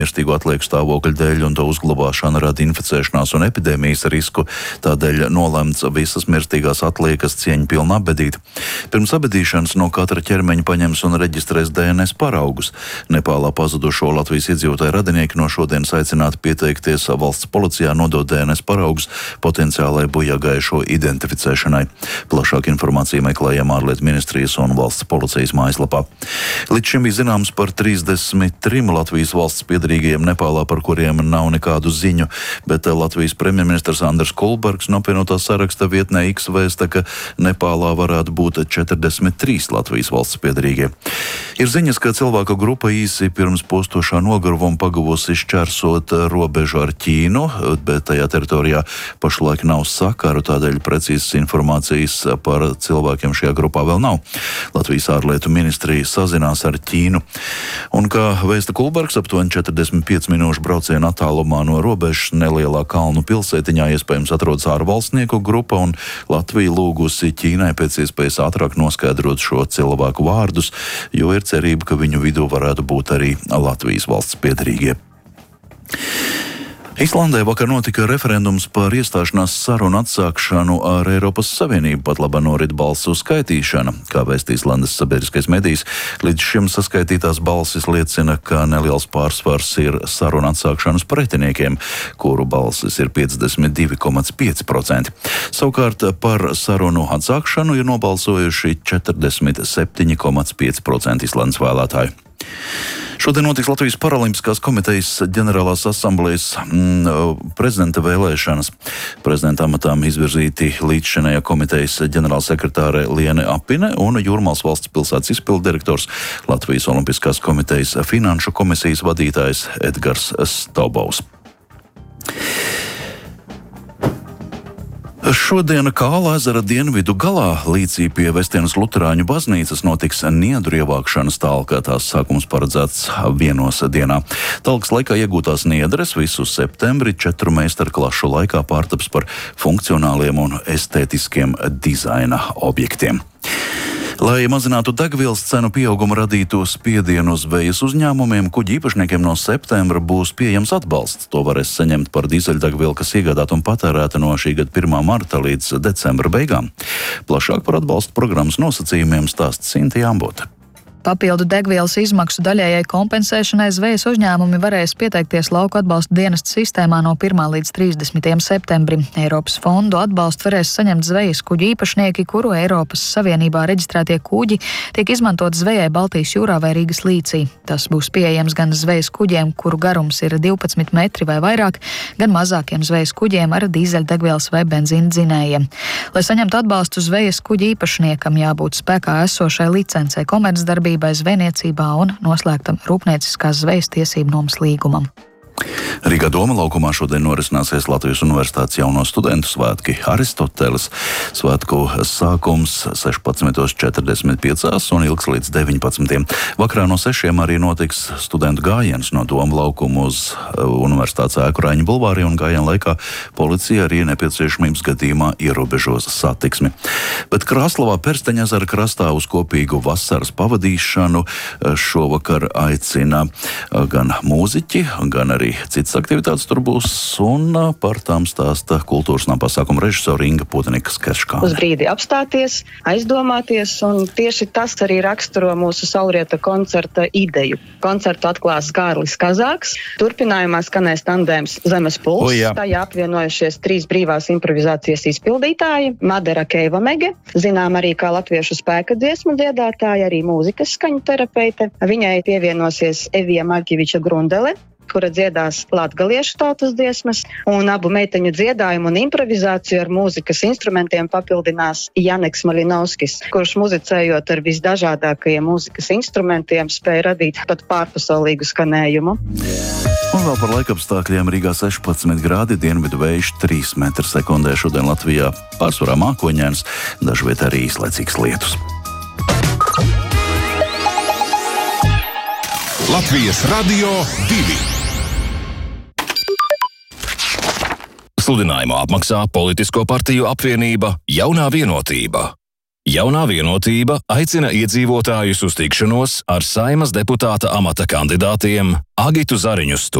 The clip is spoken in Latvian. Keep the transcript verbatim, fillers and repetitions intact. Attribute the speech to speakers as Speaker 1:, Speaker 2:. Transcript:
Speaker 1: mirstīgo atlieku stāvokļa dēļ, un to uzglabāšana rada inficēšanās un epidēmijas risku. Tādēļ nolemts visas mirstīgās atliekas cieņpilni apbedīt. Pirms apbedīšanas no katra ķermeņa paņems un reģistrēs D N S paraugus. Nepālā pazudušo Latvijas iedzīvotāju radinieki no šodienas aicināti pieteikties valsts policijā nodot D N S paraugus potenciālai bojāgājušo identificēšanai. Plašāk informāciju meklējam ārlietu ministrijas un valsts policijas mājaslapā. Līdz šim bija zināms par trīsdesmit trim Latvijas valsts piedarīgajiem Nepālā, par kuriem nav nekādu ziņu, bet Latvijas premjerministrs Andris Kulbergs no apvienotā saraksta vietnē X vēsta, ka Nepālā varētu būt četrdesmit trīs Latvijas valsts piedarīgie. Ir ziņas, ka cilvēku grupa īsi pirms postošā nogurvuma pagavusi šķērsot robežu ar Ķīnu, bet tajā teritorijā pašlaik nav sakaru, tādēļ precīzas informācijas par cilvēkiem šajā grupā vēl nav. Latvijas ārlietu ministrija sazinās ar Ķīnu. Un kā vēsta Kulbergs, aptuveni četrdesmit piecu minūšu braucienu attālumā no robežas nelielā kalnu pilsētiņā iespējams atrodas ārvalstnieku grupa, un Latvija lūgusi Ķīnai pēc iespējas ātrāk noskaidrot šo cilvēku vārdus, jo ir cerība, ka viņu vidū varētu būt arī Latvijas valsts piedarīgie. Islandē vakar notika referendums par iestāšanās sarunu atsākšanu ar Eiropas Savienību, pat laba norit balsu skaitīšana. Kā vēsta Islandes sabiedriskais medijs, līdz šim saskaitītās balsis liecina, ka neliels pārsvars ir sarunu atsākšanas pretiniekiem, kuru balsis ir piecdesmit divi komats pieci procenti. Savukārt par sarunu atsākšanu ir nobalsojuši četrdesmit septiņi komats pieci procenti Islandes vēlētāju. Šodien notiks Latvijas Paralimpiskās komitejas ģenerālās asamblejas mm, prezidenta vēlēšanas. Prezidenta amatām izvirzīti līdzšinējā komitejas ģenerālsekretāre Liene Apine un Jūrmālas valsts pilsētas izpilddirektors, Latvijas Olimpiskās komitejas finanšu komisijas vadītājs Edgars Staubovs. Šodien Kāla ezera dienvidu galā līdzī pie Vestienas luterāņu baznīcas notiks niedru ievākšanas talka. Tās sākums paredzēts vienos dienā. Talkas laikā iegūtās niedres visu septembri četru meistarklašu laikā pārtaps par funkcionāliem un estētiskiem dizaina objektiem. Lai mazinātu degvielas cenu pieaugumu radītu spiedienu uz zvejas uzņēmumiem, kuģi īpašniekiem no septembra būs pieejams atbalsts. To varēs saņemt par dīzeļdegvielu, kas iegādāta un patērēta no šī gada pirmā marta līdz decembra beigām. Plašāk par atbalsta programmas nosacījumiem stāsta Sinti Jāmbote.
Speaker 2: Papildu degvielas izmaksu daļējai kompensēšanai zvejas uzņēmumi varēs pieteikties lauku atbalsta dienesta sistēmā no pirmā līdz trīsdesmitajam septembrim. Eiropas fondu atbalstu varēs saņemt zvejas kuģi īpašnieki, kuru Eiropas Savienībā reģistrētie kuģi tiek izmantot zvejai Baltijas jūrā vai Rīgas līcī. Tas būs pieejams gan zvejas kuģiem, kuru garums ir divpadsmit metri vai vairāk, gan mazākiem zvejas kuģiem ar dīzeļdegvielas vai benzīna dzinējiem. Lai saņemtu atbalstu zvejas kuģi īpašniekam, jābūt spēkā esošai licencei komercdarbībai, zvejniecībā un noslēgtam rūpnieciskās zvejas tiesību nomas līgumam.
Speaker 1: Rīgā Doma laukumā šodien norisināsies Latvijas Universitātes jauno studentu svētki Aristoteles. Svētku sākums sešpadsmit četrdesmit pieci un ilgs līdz deviņpadsmitiem. Vakarā no sešiem arī notiks studentu gājiens no Doma laukuma uz Universitātes ēku Raņa bulvārī, un gājiena laikā policija arī nepieciešamības gadījumā ierobežos satiksmi. Bet Krāslavā Persteņezera krastā uz kopīgu vasaras pavadīšanu šovakar aicina gan mūziķi, gan arī citas aktivitātes tur būs, un par tām stāsta kultūras nama pasākuma režisora Inga Putnikas-Kerškāne.
Speaker 3: Uz brīdi apstāties, aizdomāties, un tieši tas arī raksturo mūsu Saulrieta koncerta ideju. Koncertu atklās Kārlis Kazāks, turpinājumā skanēs tandēms Zemes puls,
Speaker 1: o, jā.
Speaker 3: Tajā apvienojušies trīs brīvās improvizācijas izpildītāji, Madara Keivamege, zinām arī kā latviešu spēka dziesmu dziedātāja, arī mūzikas skaņu terapeite. Viņai pievienosies Evija Markeviča Grundele, kura dziedās latgaliešu tautas dziesmas, un abu meiteņu dziedājumu un improvizāciju ar mūzikas instrumentiem papildinās Janeks Malinovskis, kurš muzicējot ar visdažādākajiem mūzikas instrumentiem spēja radīt pat pārpasaulīgu skanējumu.
Speaker 1: Un vēl par laikapstākļiem. Rīgā sešpadsmit grādi, dienvidu vējš trīs metri sekundē. Šodien Latvijā pārsvarā mākoņains, dažviet arī īslaicīgs lietus.
Speaker 4: Latvijas Radio divi. Sludinājumu apmaksā Politisko partiju apvienība Jaunā Vienotība.
Speaker 5: Jaunā Vienotība aicina iedzīvotājus uz tikšanos ar Saeimas deputāta amata kandidātiem Agitu Zariņu